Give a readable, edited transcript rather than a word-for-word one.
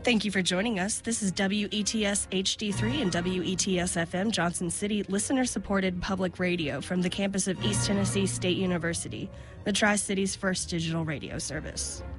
Thank you for joining us. This is WETS HD3 and WETS FM Johnson City, listener-supported public radio from the campus of East Tennessee State University, the Tri-City's first digital radio service.